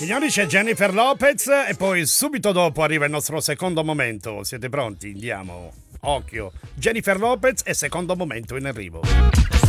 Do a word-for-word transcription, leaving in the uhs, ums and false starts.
Signori, c'è Jennifer Lopez e poi subito dopo arriva il nostro secondo momento. Siete pronti? Andiamo. Occhio. Jennifer Lopez e secondo momento in arrivo.